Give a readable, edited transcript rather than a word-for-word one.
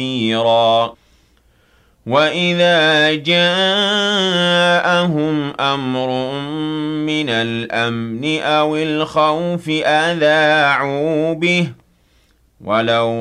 كثيرا وَإِذَا جَاءَهُمْ أَمْرٌ مِّنَ الْأَمْنِ أَوِ الْخَوْفِ أَذَاعُوا بِهِ ۖ وَلَوْ